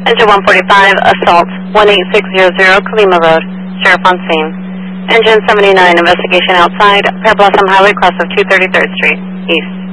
Engine 145, assault, 18600 Kalima Road, Sheriff on scene. Engine 79, investigation outside, Pear Blossom Highway, cross of 233rd Street, east.